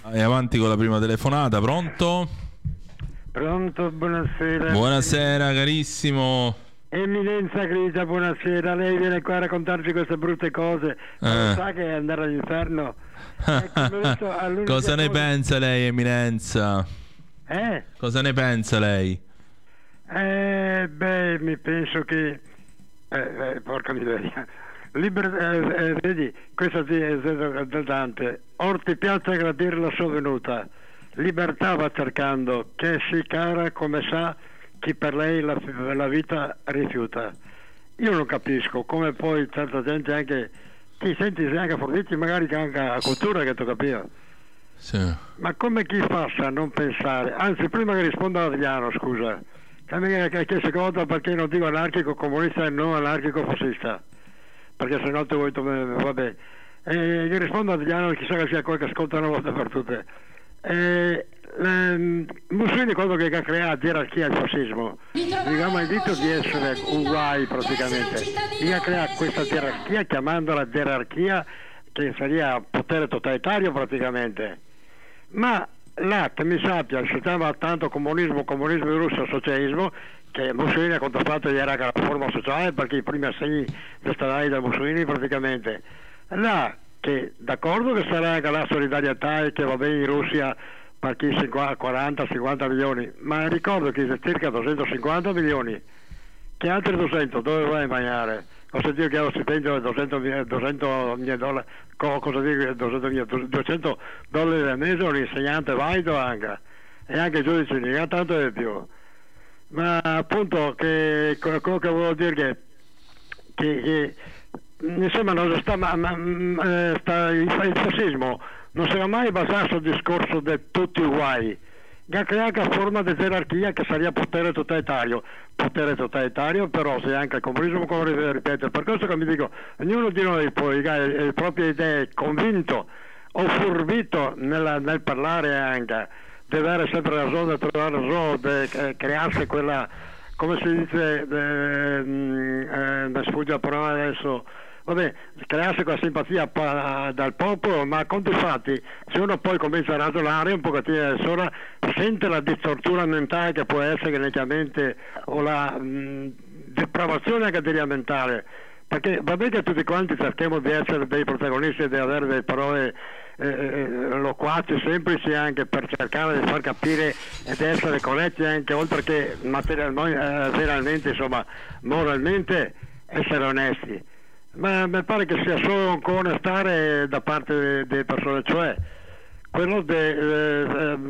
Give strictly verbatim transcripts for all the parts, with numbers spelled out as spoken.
Vai avanti con la prima telefonata, pronto? Pronto, buonasera. Buonasera carissimo. Eminenza Grigia, buonasera. Lei viene qua a raccontarci queste brutte cose. Eh. Non sa che è andare all'inferno? Ecco, detto, Cosa ne cosa... pensa lei, Eminenza? Eh? Cosa ne pensa lei? Eh, beh, mi penso che... Eh, eh, porca miseria. Liber... Eh, eh, vedi, questo sì è da Dante. Or ti piace gradire la sovvenuta. Libertà va cercando, che si cara come sa chi per lei la, la vita rifiuta. Io non capisco come poi certa gente anche ti senti anche forniti magari anche a cultura che tu capisci. Sì. Ma come chi passa a non pensare? Anzi, prima che risponda Adriano, scusa, che mi ha chiesto cosa perché non dico anarchico comunista e non anarchico fascista, perché se no ti vuoi vabbè. E gli rispondo a Adriano, chissà che sia qualche ascolta una volta per tutte. Eh, ehm, Mussolini quello che ha creato gerarchia al fascismo non ha mai detto di essere uguali praticamente, gli ha creato questa gerarchia chiamandola gerarchia che sarebbe potere totalitario praticamente, ma là che mi sappia si chiama tanto comunismo, comunismo in Russia, socialismo, che Mussolini ha contattato era la forma sociale perché i primi assegni statali da Mussolini praticamente là che d'accordo che sarà anche la solidarietà e che va bene in Russia per chi quaranta cinquanta milioni, ma ricordo che c'è circa duecentocinquanta milioni, che altri duecento dove vai a mangiare? Cosa dire che ha lo stipendio di duecento mila dollari, cosa dire duecento dollari al mese, un insegnante valido anche, e anche il giudice ne ha tanto di più. Ma appunto che quello che volevo dire che, che, che insomma non sta, ma, ma, sta, il, il fascismo non sarà mai basato sul discorso di tutti uguali, ha creato una forma di gerarchia che sarebbe potere totalitario, potere totalitario però se anche il comunismo, come ripeto, per questo che mi dico, ognuno di noi poi ha le proprie idee, convinto o furbito nella, nel parlare anche, deve avere sempre ragione, trovare ragione, di crearsi quella, come si dice, eh, mi sfugge la parola adesso, vabbè, crearsi quella simpatia pa, dal popolo, ma conti fatti, se uno poi comincia a ragionare un pochettino sola, sente la distortura mentale che può essere geneticamente o la mh, depravazione anche della mentale, perché va bene che tutti quanti cerchiamo di essere dei protagonisti e di avere delle parole eh, eh, loquaci, semplici anche per cercare di far capire ed essere corretti anche oltre che materialmente, eh, insomma, moralmente essere onesti. Ma mi pare che sia solo un onestare da parte delle persone, cioè quello di eh,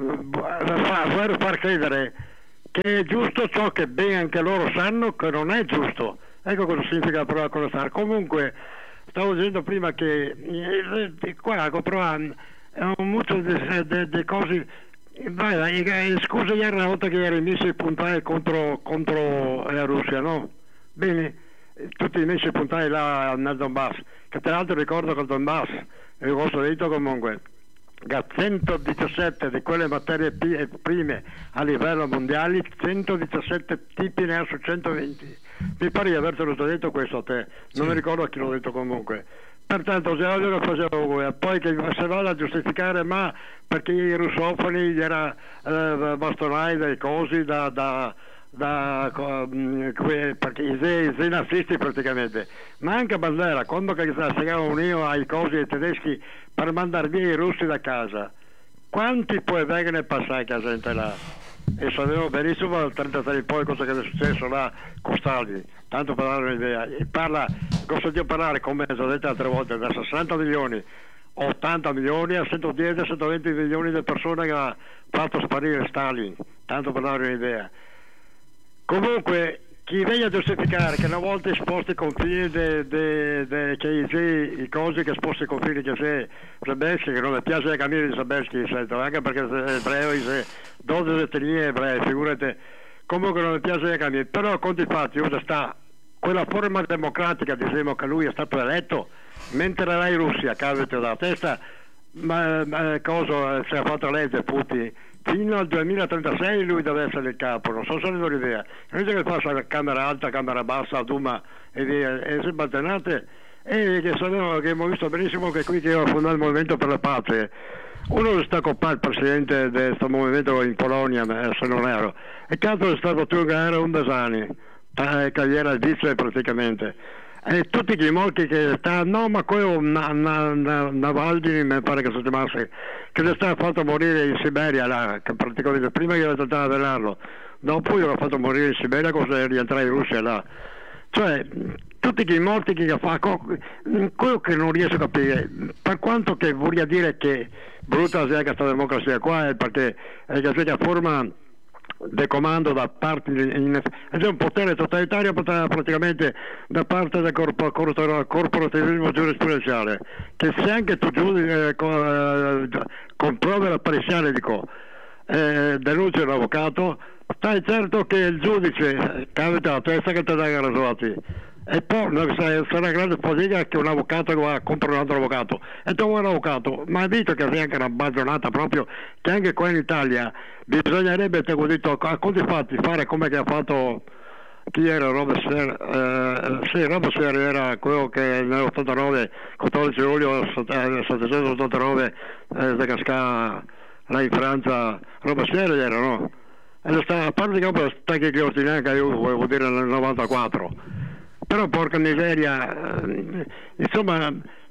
far, far credere che è giusto ciò che ben anche loro sanno che non è giusto. Ecco cosa significa la parola onestare. Comunque stavo dicendo prima che eh, qua provano molto di cose. Vai, vai, scusa ieri una volta che eri messo i puntali contro, contro la Russia, no? Bene, tutti i mesi puntati là nel Donbass, che tra l'altro ricordo che il Donbass, il vostro detto comunque, che centodiciassette di quelle materie prime a livello mondiale, centodiciassette tipi ne ha su centoventi. Mi pare di avertelo già detto questo a te, non sì. Mi ricordo a chi l'ho detto comunque. Pertanto se io lo facevo voi, poi che se vada a giustificare, ma perché i russofoni era eh, bastonai dei cosi da... da da perché i zei nazisti praticamente, ma anche Bandera quando che si univa ai cosi ai tedeschi per mandare via i russi da casa, quanti poi vengono passati a gente là e sapevo benissimo dal trentatré poi cosa che è successo là con Stalin, tanto per dare un'idea. E parla, cosa devo parlare come ho detto altre volte, da sessanta milioni ottanta milioni a centodieci centoventi milioni di persone che ha fatto sparire Stalin, tanto per dare un'idea. Comunque chi viene a giustificare che una volta esposti i confini de, de, de, che i, i cose che esposti i confini che sei Zabelski, che non mi piace la camminare di Zabelski, anche perché è ebreo, sei dodici etnie ebrei, figurate, comunque non mi piace la camminare, però conti fatti usa sta quella forma democratica, diciamo che lui è stato eletto, mentre la Russia, cavolo dalla testa, ma, ma cosa si è fatto legge Putin? Fino al duemilatrentasei lui deve essere il capo, non so se ne do l'idea. Invece che passa la camera alta, camera bassa, Duma e via, e si battenate, e che sapevano che abbiamo visto benissimo che qui che io ho fondato il Movimento per la Pace, uno sta con il presidente di questo movimento in Polonia, se non ero, e l'altro è stato tu che era un Besani, che era il vice praticamente. E tutti i morti che sta, no, ma quello Navalny mi pare che si chiamasse, che le sta fatto morire in Siberia là, che praticamente prima che tentava di velarlo, dopo io l'ho fatto morire in Siberia cosa rientrare in Russia là. Cioè, tutti i morti che fa, quello che non riesco a capire, per quanto che voglia dire che brutta sia questa democrazia qua, è perché è questa forma di comando da parte in, ed è un potere totalitario praticamente da parte del corpo, corporativismo giurisprudenziale, che se anche tu giudici eh, con, eh, con prove parziali dico eh, denunci un avvocato, stai certo che il giudice che ha la testa che ti dà i risultati. E poi sarà una grande fatica che un avvocato va a comprare un altro avvocato e tu vuoi un avvocato, ma visto che sia anche una bagionata proprio, che anche qua in Italia bisognerebbe, te ho detto, a conti fatti fare come che ha fatto chi era Robespierre, eh, sì, Robespierre era quello che nell'ottantanove, quattordici luglio settecentoottantanove eh, si cascava là in Francia, Robespierre era, no? E sta, a parte che sta che ordinare che io volevo dire nel novantaquattro. Però porca miseria, eh, insomma,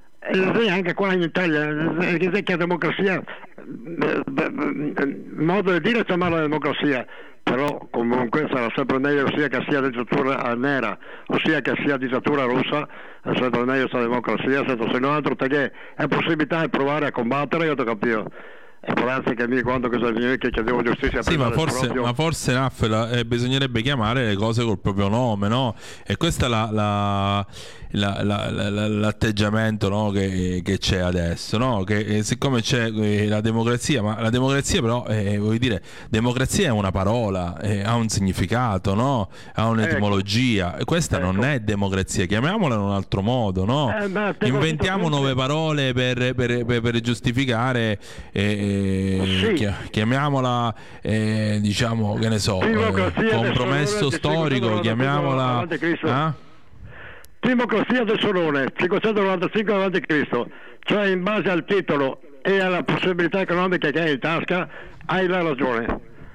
eh, anche qua in Italia, eh, che la democrazia, eh, eh, modo di dire chiamarla democrazia, però comunque sarà sempre meglio sia che sia dittatura nera, ossia che sia dittatura russa, è sempre meglio questa democrazia, se non altro perché è possibilità di provare a combattere, io ti capisco. E può darsi che mi quando cosa che chiedevo giustizia sì, ma forse, proprio... ma forse Raffaele, eh, bisognerebbe chiamare le cose col proprio nome, no? E questo è la, la, la, la, la, l'atteggiamento, no? che, che c'è adesso, no? Che eh, siccome c'è eh, la democrazia, ma la democrazia però eh, voglio dire, democrazia è una parola, eh, ha un significato, no? Ha un'etimologia, ecco. Questa ecco. Non è democrazia, chiamiamola in un altro modo, no? Eh, inventiamo nuove parole per, per, per, per giustificare eh, sì. Chiamiamola eh, diciamo che ne so eh, compromesso storico, chiamiamola eh? Democrazia del Solone cinquecentonovantacinque avanti Cristo, cioè in base al titolo e alla possibilità economica che hai in tasca hai la ragione.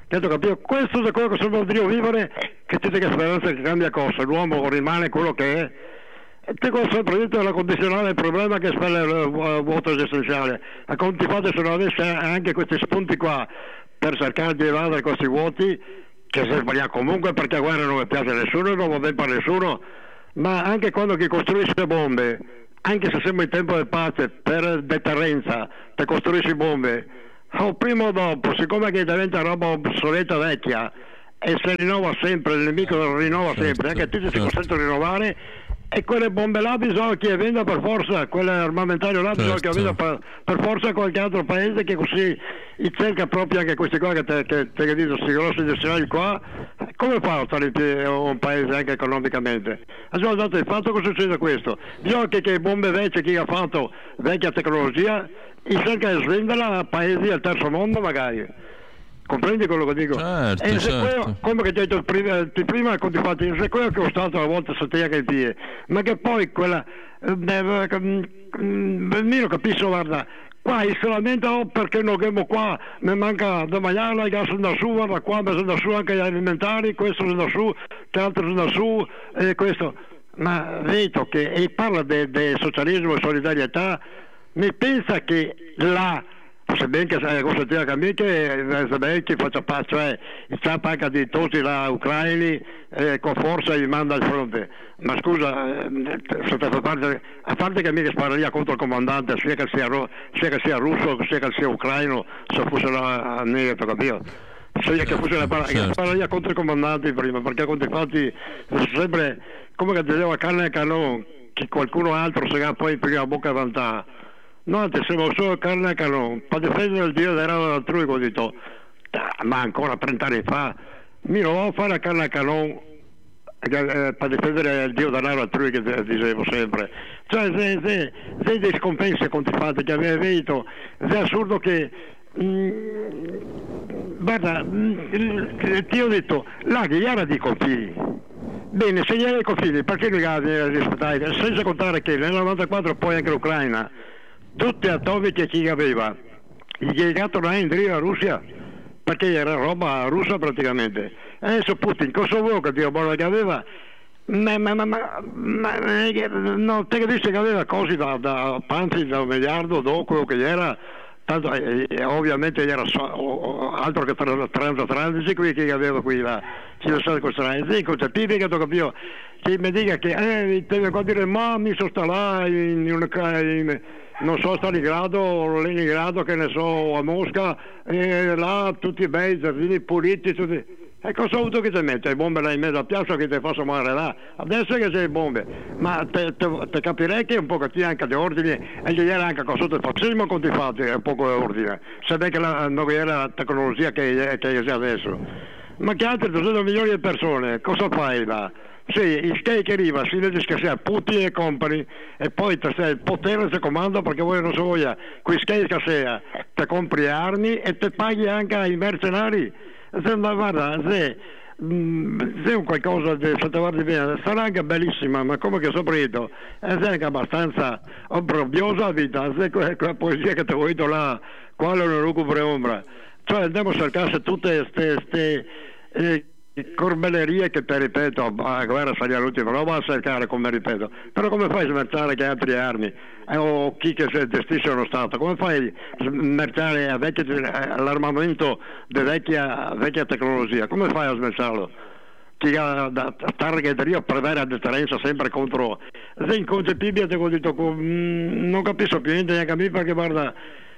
Questo è quello che se vuol dire vivere, che c'è che speranza che cambia cosa, l'uomo rimane quello che è. Te ho sempre detto la condizionale, il problema che spella il voto esistenziale. A conti fatti, se non avesse anche questi spunti qua per cercare di evadere questi voti, che serviranno comunque perché la guerra non mi piace a nessuno, non va bene per nessuno, ma anche quando chi costruisce bombe, anche se siamo in tempo di pace, per deterrenza, per costruisci bombe, o prima o dopo, siccome che diventa roba obsoleta vecchia e si rinnova sempre, il nemico rinnova certo, sempre, anche tutti certo. Si consentono di rinnovare. E quelle bombe là bisogna che venda per forza, quelle armamentarie là bisogna certo. Che venda per, per forza qualche altro paese che così cerca proprio anche questi qua che te, che, te, che dico, questi grossi industriali qua, come fa a stare in piedi un paese anche economicamente? Allora dato il fatto che succede questo, bisogna che, che bombe vecchie chi ha fatto vecchia tecnologia e cerca di svenderla a paesi del terzo mondo magari. Comprendi quello che dico? Certo, e se certo. Quello, come che ti ho detto prima, prima conti fatti, se quello che ho stato una volta sotto che il piede, ma che poi quella eh, mi lo capisco, guarda, qua si lamentano perché non abbiamo qua, mi manca da mangiare, i gas sono da su, guarda qua mi sono da su anche gli alimentari, questo sono da su, che altro sono da su, e questo, ma vedo che e parla di socialismo e solidarietà, mi pensa che la sebbene che sai cosa ti ha che sebbene che faccia pace, cioè il ciappa di tutti là ucraini eh, con forza li manda al fronte, ma scusa eh, a parte, a parte che mica spararia contro il comandante sia che sia, sia che sia russo sia che sia ucraino se fosse la negro, capito? Sia che fosse la par- certo. Spararia contro i comandanti prima, perché conti infatti sempre come che diceva canne e canon che qualcuno altro si ha poi prima bocca vantà. No, te siamo solo carne a canon, per difendere il Dio d'erano altrui, ho detto, ma ancora trenta anni fa, mi non volevo fare la carne a canon eh, per difendere il Dio d'erano altrui, che dicevo sempre. Cioè, se, se, se dei scompensi conti fatti che avevo detto, è assurdo che, mh, guarda, mh, ti ho detto, la ghigliara di confini. Bene, se gli era i confini, perché li rispettare? Senza contare che nel novantaquattro poi anche l'Ucraina, tutte atomiche chi aveva gli è legato là in la Russia, perché era roba russa praticamente. Adesso Putin, Kosovo, che Dio buono che aveva, ma, ma, ma, ma, ma no, te che dice che aveva cose da, da panzi da un miliardo, do quello che era, tanto eh, eh, ovviamente era so, o, altro che transatlantisi qui che aveva qui la situazione questa è inconcepibile che capito che mi dica che eh, devo dire ma mi sono stato là in, in, in, non so Stalingrado, Leningrado, che ne so, a Mosca, e là tutti i bei giardini puliti, tutti. E cosa ho avuto che ti mette? Le bombe là in mezzo a piazza che ti faccio muovere là? Adesso che c'è le bombe, ma te, te, te capirei che un pochettino anche di ordine, e gli era anche con sotto il fascismo con ti fatti un po' di ordine, se beh che la, non era la tecnologia che, che c'è adesso. Ma che altri duecento milioni di persone, cosa fai là? Sì, il che arriva, si vede che sia Putin e company, e poi te sei il potere se comanda perché voi non so voglia, qui che sia, te compri armi e te paghi anche ai mercenari. Se, ma guarda, se, se è un qualcosa di, se te guardi bene, sarà anche bellissima, ma come che soprattutto è anche abbastanza obbrobiosa la vita, se quella poesia che ti ho detto là, quale non recupera ombra, cioè andiamo a cercare tutte queste eh, corbellerie che ti ripeto, la guerra sarà l'ultima roba a cercare, come ripeto, però come fai a smerciare che altre armi eh, o chi che si gestisce uno Stato, come fai a smerciare l'armamento di vecchia, vecchia tecnologia, come fai a smerciarlo? Chi ha da targheteria per avere a deterrenza sempre contro, è inconcepibile, te ho detto, mm, non capisco più niente neanche a me perché guarda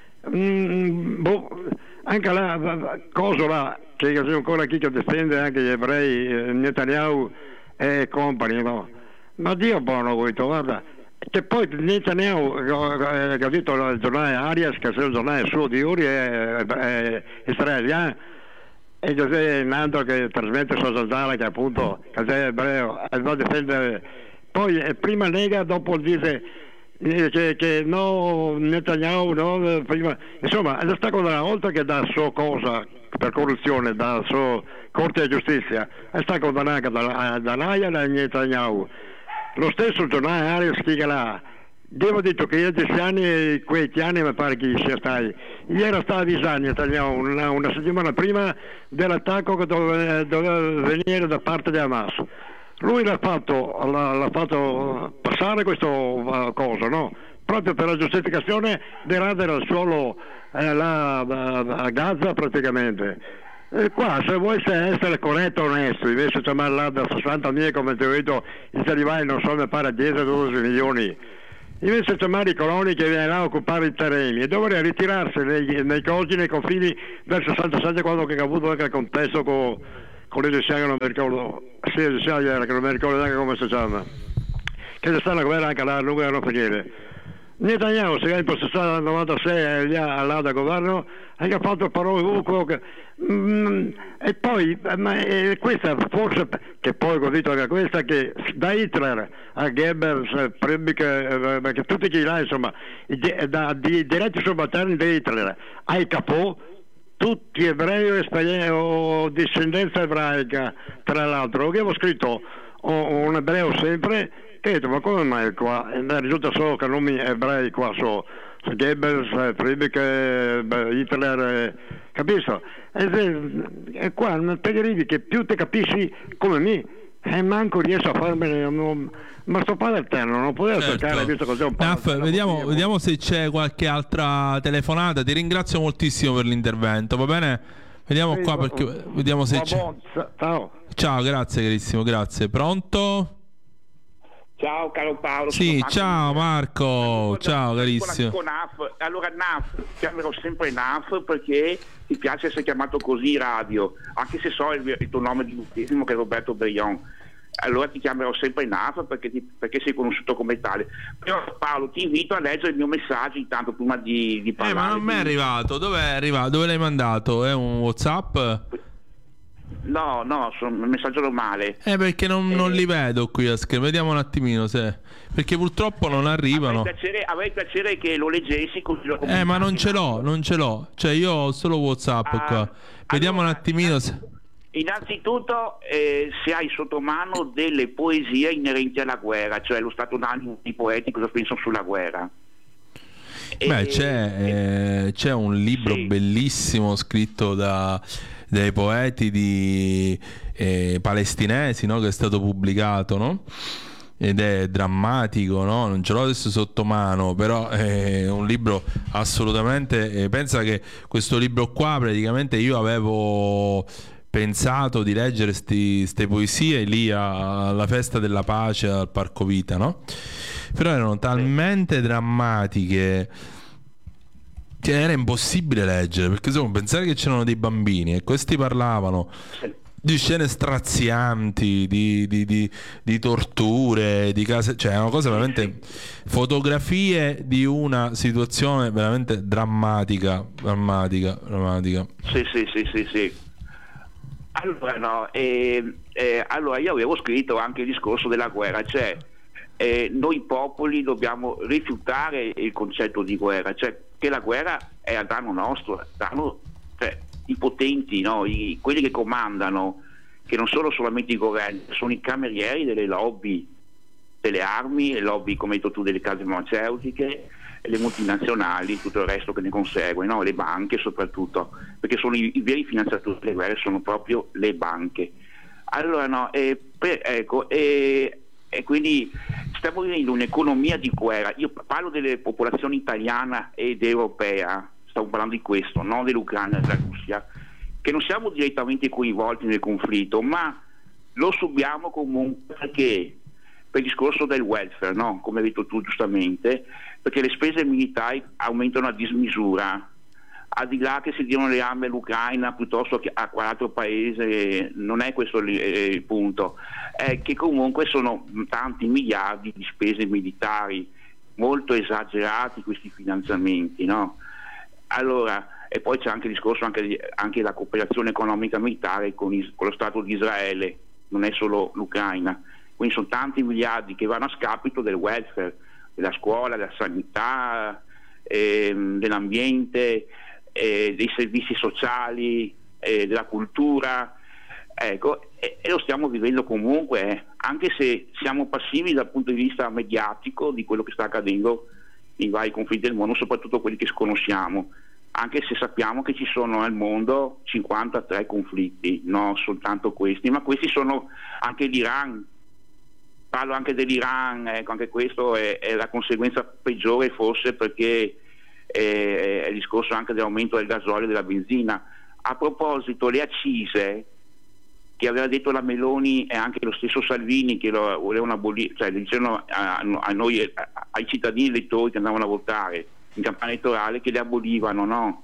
mm, boh, anche la cosa là che c'è ancora chi che difende anche gli ebrei, eh, Netanyahu e compagni, no? Ma Dio buono, guarda, che poi Netanyahu, eh, che ha detto il giornale Arias, che è il giornale suo di Uri, è, è israeliano, e Giuseppe Nando che trasmette su Zaldara, che appunto che è ebreo, e va a difendere, poi eh, prima nega, dopo dice Che, che no, Netanyahu no, prima, insomma è stato una volta che da sua cosa per corruzione da sua Corte di Giustizia è stato condannato da, da Naia e da Netanyahu. Lo stesso giornale Arias scrive là, devo detto che io dieci anni, quei anni mi pare che sia stato, ieri era stato avvisato Netanyahu una, una settimana prima dell'attacco che doveva, doveva venire da parte di Hamas. Lui l'ha fatto, l'ha, l'ha fatto passare questa uh, cosa, no? Proprio per la giustificazione di radere al suolo eh, la, la, a Gaza praticamente. E qua se vuoi essere corretto e onesto, invece c'è mai là da sessanta mila come ti ho detto, i talibani non so, mi pare dieci dodici milioni. Invece c'è mai i coloni che viene là a occupare i terreni e dovrebbe ritirarsi nei, nei cosi, nei confini del sessantasette, quando che ha avuto anche il contesto con con le che non mi ricordo, sì, era che non mi ricordo neanche come si chiama, che c'è stata la guerra anche là a lungo non finire. Netanyahu si è impossessato nel novantasei lì là da governo e ha fatto parole ovunque che, mm, e poi ma, e questa forse che poi ho detto anche questa che da Hitler a Goebbels, Premik, eh, che tutti chi là insomma da, di diretti subalterni di Hitler ai capò tutti ebrei o discendenza ebraica, tra l'altro. Io avevo scritto oh, un ebreo sempre, che ho detto, ma come mai qua? E mi risulta solo che nomi ebrei qua sono Goebbels, Premik, Hitler, capisci? E, e qua non te arrivi che più ti capisci come me, e manco riesco a farmene, non, ma sto padre eterno, non potevo certo. cercare, visto cos'è un po'. Naf, vediamo, vediamo se c'è qualche altra telefonata. Ti ringrazio moltissimo per l'intervento, va bene? Vediamo sì, qua perché va, vediamo se c'è. Bon. Ciao. Ciao, grazie carissimo, grazie. Pronto? Ciao caro Paolo. Sì, ciao Marco, ciao carissimo. Con Naf. Allora Naf, chiamerò sempre Naf perché ti piace essere chiamato così in radio, anche se so il, il tuo nome di battesimo che è Roberto Brion. Allora ti chiamerò sempre Naf perché, ti, perché sei conosciuto come tale. Però Paolo ti invito a leggere il mio messaggio intanto prima di, di parlare. Eh, ma non mi è arrivato, dove è arrivato? Dove l'hai mandato? È un WhatsApp? No, no, sono un messaggio normale. Eh, perché non, eh, non li vedo qui a schermo. Vediamo un attimino se. Perché purtroppo non arrivano. Avrei piacere, avrei piacere che lo leggessi così lo Eh, ma non ce l'ho, non ce l'ho. Cioè, io ho solo WhatsApp ah, qua. Vediamo allora, un attimino se. Innanzitutto, eh, se hai sotto mano delle poesie inerenti alla guerra, cioè lo stato d'animo di poeti cosa pensano sulla guerra. Beh, c'è, eh, c'è un libro sì. bellissimo scritto da dei poeti di, eh, palestinesi, no? Che è stato pubblicato, no? Ed è drammatico, no? Non ce l'ho adesso sotto mano, però è un libro assolutamente, eh, pensa che questo libro qua praticamente io avevo pensato di leggere queste poesie lì a- alla festa della pace al Parco Vita, no? Però erano talmente drammatiche che era impossibile leggere, perché insomma pensare che c'erano dei bambini e questi parlavano di scene strazianti, di, di, di, di torture, di case, cioè è una cosa veramente, fotografie di una situazione veramente drammatica, drammatica, drammatica. Sì, sì, sì, sì, sì. Allora, no, eh, eh, allora io avevo scritto anche il discorso della guerra, cioè eh, noi popoli dobbiamo rifiutare il concetto di guerra, cioè che la guerra è a danno nostro, a danno, cioè, i potenti, no? I, quelli che comandano, che non sono solamente i governi, sono i camerieri delle lobby delle armi, le lobby, come hai detto tu, delle case farmaceutiche, le multinazionali, tutto il resto che ne consegue, no? Le banche soprattutto, perché sono i, i veri finanziatori delle guerre, sono proprio le banche. Allora no, e, per, ecco, e, e quindi stiamo vivendo un'economia di guerra. Io parlo delle popolazioni italiana ed europea, stavo parlando di questo, non dell'Ucraina e della Russia, che non siamo direttamente coinvolti nel conflitto, ma lo subiamo comunque perché per il discorso del welfare, no? Come hai detto tu giustamente, perché le spese militari aumentano a dismisura, al di là che si diano le armi all'Ucraina piuttosto che a quell'altro paese, non è questo il, il punto, è che comunque sono tanti miliardi di spese militari, molto esagerati questi finanziamenti, no? Allora, e poi c'è anche il discorso anche, anche la cooperazione economica militare con, is, con lo Stato di Israele, non è solo l'Ucraina, quindi sono tanti miliardi che vanno a scapito del welfare, della scuola, della sanità, ehm, dell'ambiente, eh, dei servizi sociali, eh, della cultura, ecco, e, e lo stiamo vivendo comunque, eh, anche se siamo passivi dal punto di vista mediatico di quello che sta accadendo in vari conflitti del mondo, soprattutto quelli che sconosciamo, anche se sappiamo che ci sono al mondo cinquantatré conflitti, non soltanto questi, ma questi sono anche l'Iran, parlo anche dell'Iran, ecco, anche questo è, è la conseguenza peggiore forse, perché è, è il discorso anche dell'aumento del gasolio e della benzina. A proposito, le accise che aveva detto la Meloni e anche lo stesso Salvini che lo volevano abolire, cioè dicevano a, a noi, a, ai cittadini elettori che andavano a votare in campagna elettorale che le abolivano, no?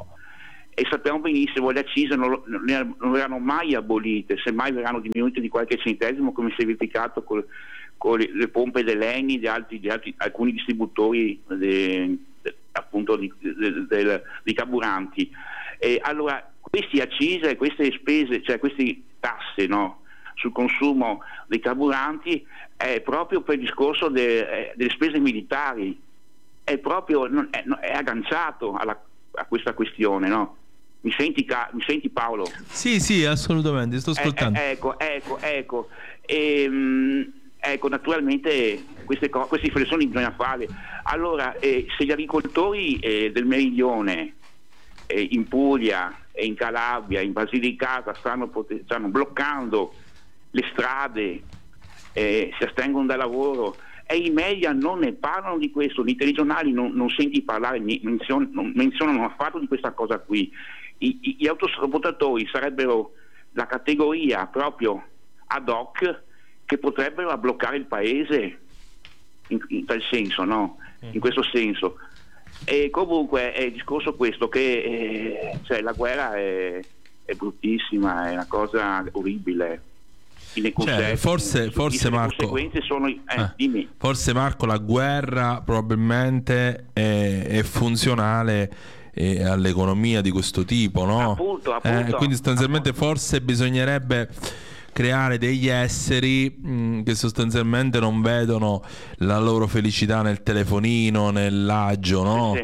E sappiamo benissimo che le accise non, non, non verranno mai abolite, semmai verranno diminuite di qualche centesimo, come si è verificato con, con le, le pompe dell'Eni, di, altri, di altri, alcuni distributori de, de, appunto di, de, de, di carburanti. E allora questi accise, queste spese, cioè queste tasse, no, sul consumo dei carburanti è proprio per il discorso de, delle spese militari, è proprio è, è agganciato alla, a questa questione, no? Mi senti, mi senti Paolo? Sì, sì, assolutamente, sto ascoltando. Eh, eh, ecco, ecco, ecco. E, mh, ecco, naturalmente queste, co- queste riflessioni bisogna fare. Allora, eh, se gli agricoltori eh, del meridione, eh, in Puglia, e in Calabria, in Basilicata stanno, pote- stanno bloccando le strade, eh, si astengono dal lavoro, e i media non ne parlano di questo, i telegiornali non, non senti parlare, menzion- non menzionano affatto di questa cosa qui. I, i, gli autosabotatori sarebbero la categoria proprio ad hoc che potrebbero bloccare il paese in, in tal senso, no? In questo senso. E comunque è il discorso questo che eh, cioè, la guerra è, è bruttissima, è una cosa orribile. Cioè, forse, forse Marco, sono, eh, eh, forse Marco la guerra probabilmente è, è funzionale eh, all'economia di questo tipo, no? Appunto, appunto, eh, quindi sostanzialmente appunto. Forse bisognerebbe creare degli esseri mh, che sostanzialmente non vedono la loro felicità nel telefonino, nell'agio, no? Sì, sì.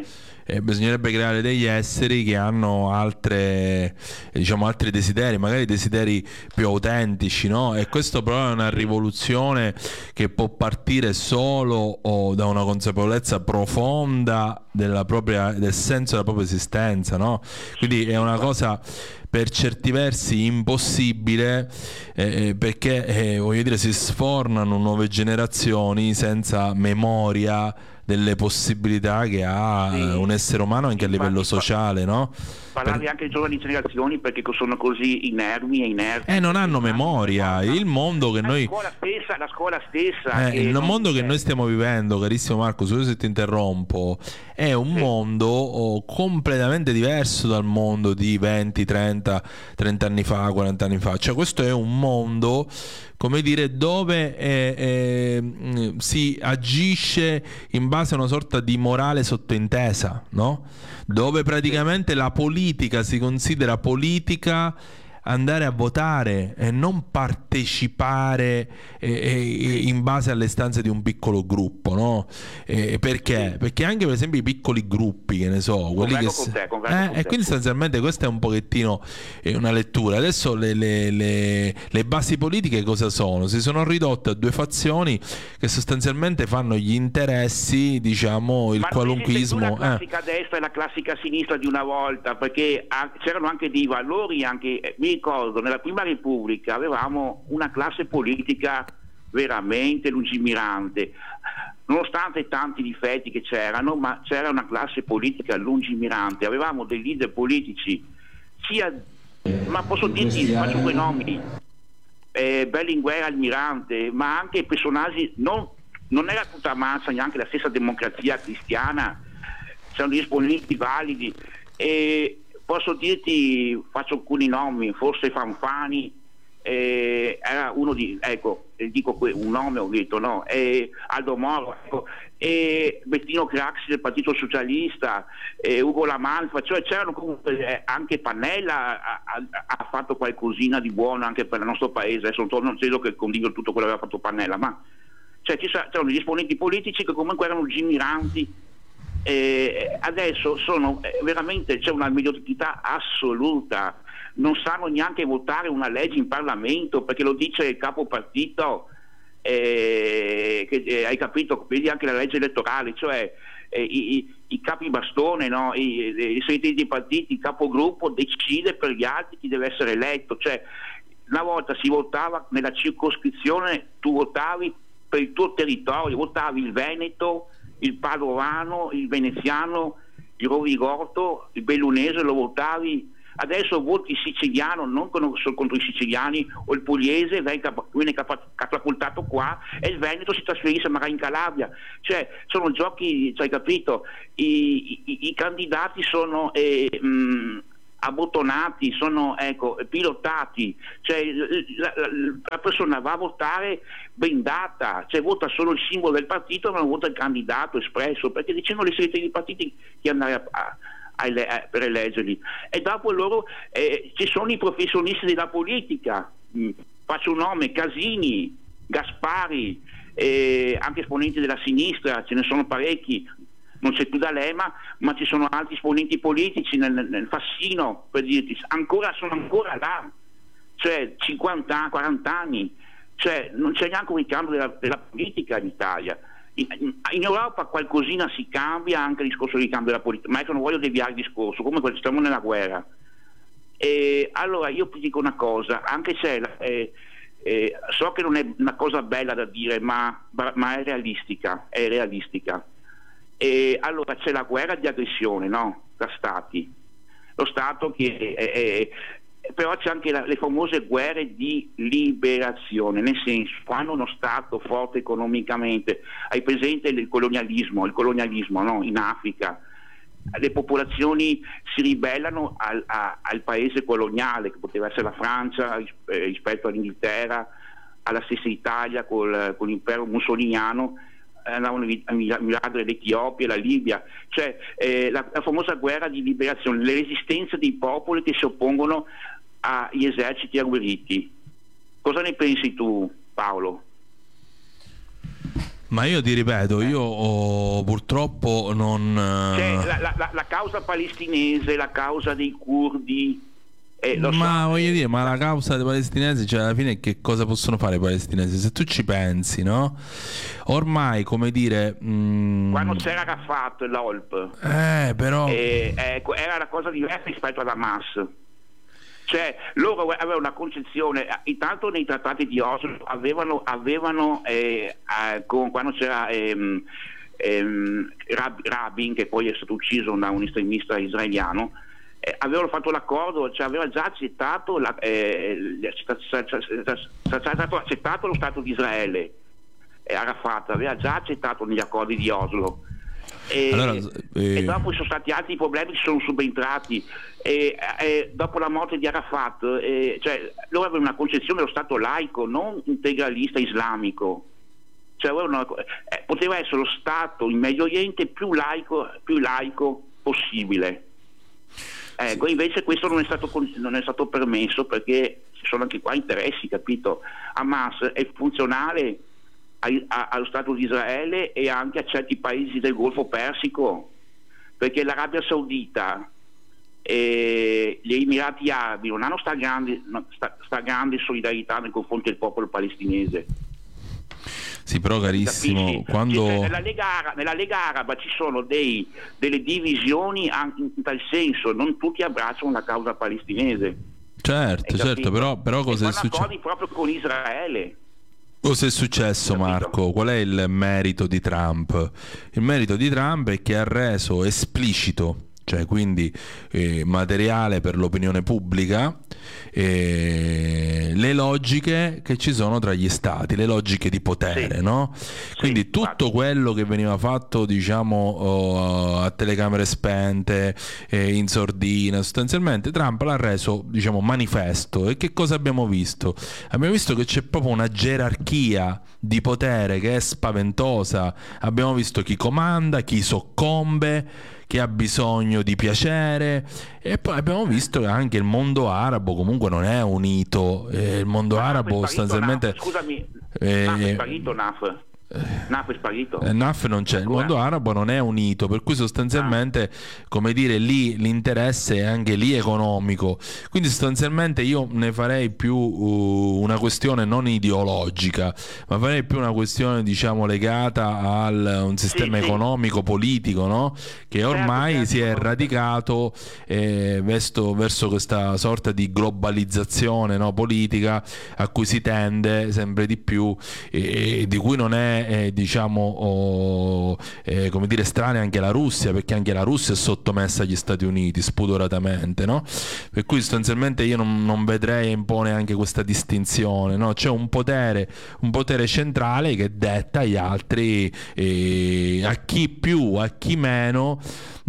eh, bisognerebbe creare degli esseri che hanno altre, diciamo, altri desideri, magari desideri più autentici, no? E questo però è una rivoluzione che può partire solo o da una consapevolezza profonda della propria, del senso della propria esistenza, no? Quindi è una cosa per certi versi impossibile, eh, perché eh, voglio dire, si sfornano nuove generazioni senza memoria delle possibilità che ha Sì. un essere umano anche a Infatti, livello sociale, no? Parlavi Per- anche di giovani generazioni perché sono così inermi e inerti. Eh, non hanno memoria. Il mondo che La noi scuola stessa, la scuola stessa Eh, che il non- mondo che eh, noi stiamo vivendo, carissimo Marco, scusa se ti interrompo, è un Sì. mondo oh, completamente diverso dal mondo di venti, trenta, trenta anni fa, quaranta anni fa. Cioè questo è un mondo, come dire, dove eh, eh, mh, si agisce in base a una sorta di morale sottointesa, no? Dove praticamente la politica si considera politica andare a votare e non partecipare eh, eh, in base alle istanze di un piccolo gruppo, no? Eh, perché? Perché anche per esempio i piccoli gruppi, che ne so, quelli che Convergo s- con te, convergo eh, con e te. quindi sostanzialmente questa è un pochettino eh, una lettura. Adesso le, le, le, le basi politiche cosa sono? Si sono ridotte a due fazioni che sostanzialmente fanno gli interessi, diciamo, il Ma non esiste più qualunquismo. la eh. classica destra e la classica sinistra di una volta, perché ah, c'erano anche dei valori, anche, eh, mi ricordo, nella prima Repubblica avevamo una classe politica veramente lungimirante, nonostante tanti difetti che c'erano, ma c'era una classe politica lungimirante, avevamo dei leader politici, sia, ma posso dirti, faccio quei nomi, eh, Berlinguer, Almirante, ma anche personaggi, non, non era tutta massa, neanche la stessa democrazia cristiana, c'erano degli esponenti validi, e posso dirti, faccio alcuni nomi, forse Fanfani, eh, era uno di, ecco, dico que- un nome ho detto, no, eh, Aldo Moro, ecco, e Bettino Craxi del Partito Socialista, eh, Ugo La Malfa, cioè c'erano comunque, eh, anche Pannella ha, ha, ha fatto qualcosina di buono anche per il nostro paese, adesso non, non credo che condivido tutto quello che aveva fatto Pannella, ma cioè, ci sa- c'erano degli esponenti politici che comunque erano lungimiranti. Eh, adesso sono eh, veramente, c'è una mediocrità assoluta, non sanno neanche votare una legge in Parlamento perché lo dice il capo partito, eh, che, eh, hai capito, vedi anche la legge elettorale, cioè eh, i, i, i capi bastone, no? I, i segretari dei partiti, il capogruppo decide per gli altri chi deve essere eletto, cioè una volta si votava nella circoscrizione, tu votavi per il tuo territorio, votavi il Veneto, il Padovano, il Veneziano, il Rovigordo, il Bellunese, lo votavi. Adesso voti il siciliano non contro i siciliani, o il pugliese viene catapultato qua e il Veneto si trasferisce magari in Calabria. Cioè sono giochi, cioè, hai capito, i, i, i candidati sono eh, mh, abbottonati, sono, ecco, pilotati, cioè la, la, la persona va a votare bendata, cioè vota solo il simbolo del partito ma non vota il candidato espresso, perché dicendo le segretari dei partiti che andare a, a, a, a, per eleggerli, e dopo loro eh, ci sono i professionisti della politica, mm, faccio un nome, Casini, Gaspari, eh, anche esponenti della sinistra, ce ne sono parecchi. Non c'è più D'Alema, ma ci sono altri esponenti politici nel, nel Fassino, per dirti, ancora, sono ancora là, cioè cinquanta, quaranta anni, cioè non c'è neanche un ricambio della, della politica in Italia. In, in Europa qualcosina si cambia, anche il discorso di ricambio della politica, ma ecco, non voglio deviare il discorso, comunque stiamo nella guerra. E allora io ti dico una cosa, anche se eh, eh, so che non è una cosa bella da dire, ma, ma è realistica, è realistica. E allora c'è la guerra di aggressione, no? Tra stati, lo Stato che è, è, è, però c'è anche la, le famose guerre di liberazione, nel senso, quando uno Stato forte economicamente, hai presente il colonialismo, il colonialismo, no? In Africa le popolazioni si ribellano al, a, al paese coloniale, che poteva essere la Francia eh, rispetto all'Inghilterra, alla stessa Italia col, con l'impero mussoliniano, andavano a mirare l'Etiopia, la Libia, cioè eh, la, la famosa guerra di liberazione, le resistenze dei popoli che si oppongono agli eserciti agguerriti. Cosa ne pensi tu, Paolo? Ma io ti ripeto, io oh, purtroppo non... Cioè, eh, la, la- la- la causa palestinese, la causa dei curdi, eh, lo Ma so, voglio eh, dire, ma la causa dei palestinesi, cioè alla fine che cosa possono fare i palestinesi? Se tu ci pensi, no? Ormai, come dire... mm, quando c'era Arafat, l'O L P, eh, però... eh, ecco, era una cosa diversa rispetto ad Hamas. Cioè, loro avevano una concezione, intanto nei trattati di Oslo avevano, avevano eh, eh, con- quando c'era ehm, ehm, Rab- Rabin, che poi è stato ucciso da un estremista israeliano, eh, avevano fatto l'accordo, cioè aveva già accettato, la, eh, accettato, accettato lo Stato di Israele. eh, Arafat aveva già accettato negli accordi di Oslo. E, Allora, eh, e dopo ci sono stati altri problemi che sono subentrati e, e dopo la morte di Arafat, eh, cioè, loro avevano una concezione dello Stato laico, non integralista islamico, cioè, avevano una- eh, poteva essere lo Stato in Medio Oriente più laico, più laico possibile. Ecco, invece questo non è stato, con- non è stato permesso, perché ci sono anche qua interessi, capito? Hamas è funzionale ai- a- allo Stato di Israele e anche a certi paesi del Golfo Persico, perché l'Arabia Saudita e gli Emirati Arabi non hanno sta grande, no, sta, sta grande solidarietà nei confronti del popolo palestinese. sì, però carissimo, Capisci? quando... Cioè, nella, Lega Ara- nella Lega Araba ci sono dei- delle divisioni anche in tal senso, non tutti abbracciano la causa palestinese. Certo, Hai certo, capito? però, però E cosa è fanno successo? accordi proprio con Israele. Cosa è successo, Capito? Marco? Qual è il merito di Trump? Il merito di Trump è che ha reso esplicito, cioè quindi eh, materiale per l'opinione pubblica, eh, le logiche che ci sono tra gli stati, le logiche di potere, Sì. no? Quindi Sì, tutto infatti. quello che veniva fatto, diciamo, oh, a telecamere spente, eh, in sordina, sostanzialmente Trump l'ha reso, diciamo, manifesto. E che cosa abbiamo visto? Abbiamo visto che c'è proprio una gerarchia di potere che è spaventosa. Abbiamo visto chi comanda, chi soccombe, che ha bisogno di piacere, e poi abbiamo visto che anche il mondo arabo comunque non è unito. Eh, il mondo Ma Naf è arabo sparito, sostanzialmente... Naf, scusami, eh, Naf è sparito, Naf. Naf è sparito. Eh, N A F non c'è, il Ancora? mondo arabo non è unito, per cui sostanzialmente, come dire, lì l'interesse è anche lì economico, quindi sostanzialmente io ne farei più uh, una questione non ideologica, ma farei più una questione, diciamo, legata a un sistema Sì, sì. economico politico, no? Che ormai certo, si è certo. radicato eh, verso, verso questa sorta di globalizzazione, no, politica a cui si tende sempre di più, e, e di cui non è eh, diciamo oh, eh, come dire, strana anche la Russia, perché anche la Russia è sottomessa agli Stati Uniti spudoratamente, no? Per cui sostanzialmente io non, non vedrei e impone anche questa distinzione, no? C'è un potere, un potere centrale che detta agli altri, eh, a chi più, a chi meno,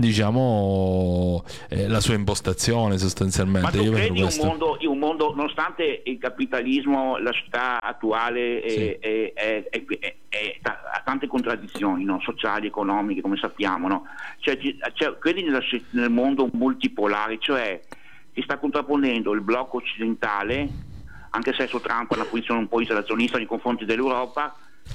diciamo, eh, la sua impostazione sostanzialmente. Ma tu Io vedo credi in un, questo. mondo, in un mondo, nonostante il capitalismo, la società attuale è- Sì. è- è- è- è- è- ha tante contraddizioni, no? Sociali, economiche, come sappiamo, no? Cioè, ci- cioè, credi nella- nel mondo multipolare, cioè si sta contrapponendo il blocco occidentale, anche se adesso Trump ha una posizione un po' isolazionista nei confronti dell'Europa,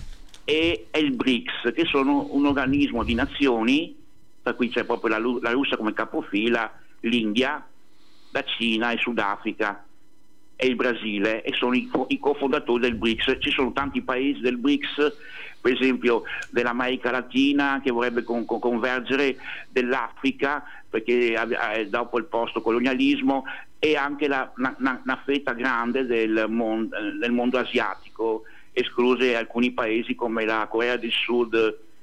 e, e il BRICS, che sono un organismo di nazioni, per cui c'è proprio la, Lu- la Russia come capofila, l'India, la Cina, il Sudafrica e il Brasile, e sono i, co- i cofondatori del BRICS. Ci sono tanti paesi del BRICS, per esempio dell'America Latina, che vorrebbe con- con- convergere, dell'Africa, perché eh, dopo il post-colonialismo, e anche la- una, una- una fetta grande del, mon- eh, del mondo asiatico, escluse alcuni paesi come la Corea del Sud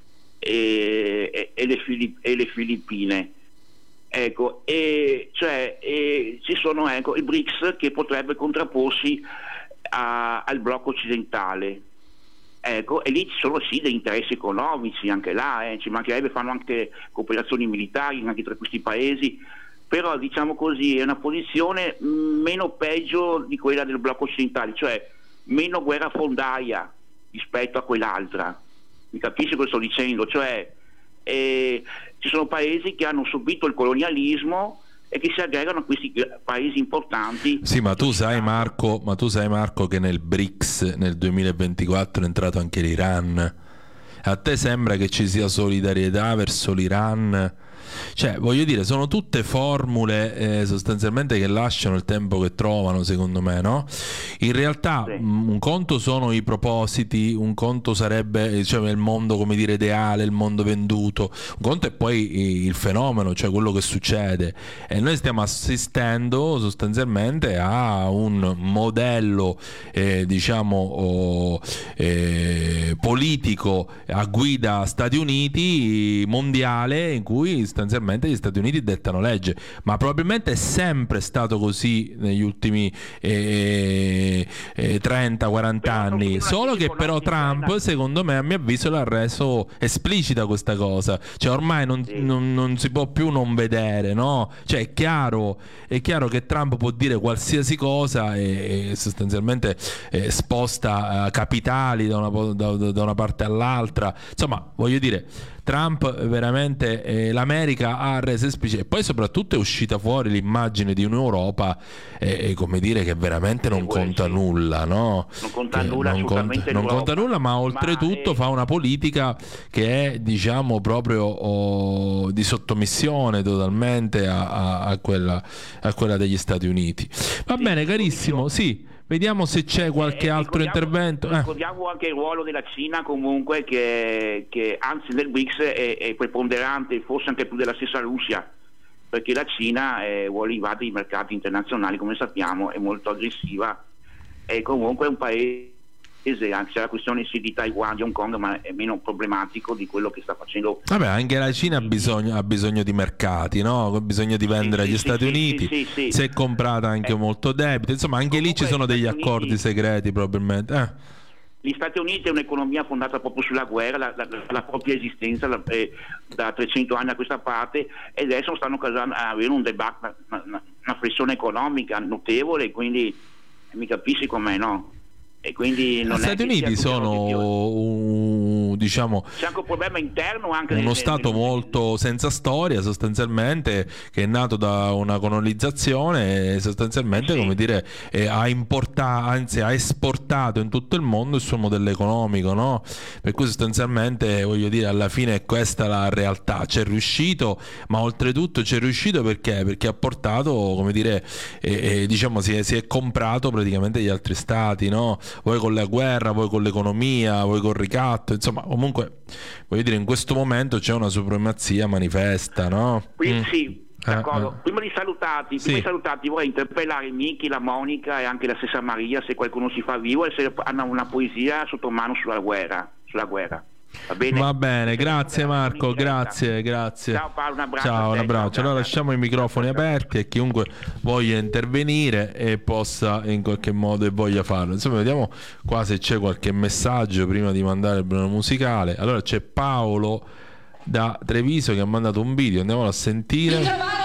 e, e- e le, Filip- e le Filippine. Ecco, e cioè e ci sono, ecco, il BRICS, che potrebbe contrapporsi a- al blocco occidentale. Ecco, e lì ci sono sì degli interessi economici, anche là, eh, ci mancherebbe, fanno anche cooperazioni militari anche tra questi paesi, però diciamo così è una posizione mh, meno peggio di quella del blocco occidentale, cioè meno guerrafondaia rispetto a quell'altra. Mi capisci cosa sto dicendo? Cioè eh, ci sono paesi che hanno subito il colonialismo e che si aggregano a questi paesi importanti. Sì, ma tu sai Marco, ma tu sai Marco che nel BRICS nel duemilaventiquattro è entrato anche l'Iran. A te sembra che ci sia solidarietà verso l'Iran? Cioè, voglio dire, sono tutte formule eh, sostanzialmente che lasciano il tempo che trovano, secondo me, no? In realtà Sì. mh, un conto sono i propositi, un conto sarebbe, cioè, il mondo, come dire, ideale, il mondo venduto, un conto è poi il fenomeno, cioè quello che succede. E noi stiamo assistendo sostanzialmente a un modello, eh, diciamo, oh, eh, politico a guida Stati Uniti mondiale, in cui sostanzialmente gli Stati Uniti dettano legge, ma probabilmente è sempre stato così negli ultimi eh, eh, trenta quaranta anni, solo che però Trump, secondo me, a mio avviso, l'ha reso esplicita questa cosa, cioè ormai non, Sì. non, non si può più non vedere, no? Cioè è chiaro, è chiaro che Trump può dire qualsiasi cosa e, e sostanzialmente eh, sposta eh, capitali da una, da, da una parte all'altra, insomma, voglio dire, Trump veramente eh, l'America ha reso esplicito, e poi soprattutto è uscita fuori l'immagine di un'Europa eh, come dire che veramente non Sì, conta sì. nulla, no? Non conta Che nulla, non conta, assolutamente non conta l'Europa. nulla, ma oltretutto Ma, eh, fa una politica che è, diciamo, proprio oh, di sottomissione totalmente a, a, a, quella, a quella degli Stati Uniti. Va Sì, bene, carissimo, sì. Vediamo se c'è qualche Eh, altro ricordiamo- intervento. Eh. Ricordiamo anche il ruolo della Cina comunque che, che anzi nel B R I C S è, è preponderante, forse anche più della stessa Russia, perché la Cina eh, vuole invadere i mercati internazionali, come sappiamo, è molto aggressiva, è comunque un paese, anche se la questione sì di Taiwan, di Hong Kong, ma è meno problematico di quello che sta facendo. Vabbè, anche la Cina ha bisogno, ha bisogno di mercati, no? Ha bisogno di vendere Sì, agli sì, Stati sì, Uniti, sì, sì, sì. si è comprata anche Eh, molto debito, insomma anche lì ci comunque sono gli degli Stati accordi Uniti- segreti probabilmente. Eh. Gli Stati Uniti è un'economia fondata proprio sulla guerra, la, la, la propria esistenza la, eh, da trecento anni a questa parte, e adesso stanno causando, avendo un debacle, una, una, una flessione economica notevole, quindi mi capisci com'è, no? E quindi Gli non Stati è che sia Uniti tutto sono positivo. un, diciamo, C'è anche un problema interno anche uno nel- stato nel- molto senza storia sostanzialmente, che è nato da una colonizzazione e sostanzialmente, Sì. come dire, eh, ha importato, anzi ha esportato in tutto il mondo il suo modello economico, no? Per cui sostanzialmente, voglio dire, alla fine è questa la realtà. C'è riuscito, ma oltretutto c'è riuscito perché? Perché ha portato, come dire, eh, eh, diciamo si è, si è comprato praticamente gli altri stati, no? Vuoi con la guerra, vuoi con l'economia, vuoi col ricatto, insomma, comunque, voglio dire, in questo momento c'è una supremazia manifesta, no? Quindi Mm. sì, d'accordo. Eh, eh. Prima di salutarti, Sì. prima di salutarti vorrei interpellare Miki, la Monica e anche la stessa Maria, se qualcuno si fa vivo, e se hanno una poesia sotto mano sulla guerra, sulla guerra. Va bene? Va bene, grazie Marco, grazie, grazie. Ciao Paolo, un abbraccio. Ciao, a un te, abbraccio. ciao, Allora ciao. lasciamo i microfoni aperti e chiunque voglia intervenire e possa in qualche modo e voglia farlo. Insomma, vediamo qua se c'è qualche messaggio prima di mandare il brano musicale. Allora c'è Paolo da Treviso che ha mandato un video, andiamolo a sentire.